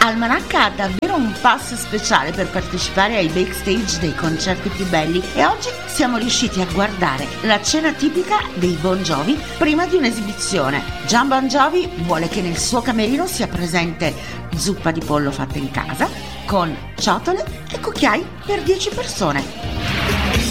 Almanacca ha davvero un pass speciale per partecipare ai backstage dei concerti più belli e oggi siamo riusciti a guardare la cena tipica dei Bon Jovi prima di un'esibizione. Jon Bon Jovi vuole che nel suo camerino sia presente zuppa di pollo fatta in casa con ciotole e cucchiai per 10 persone.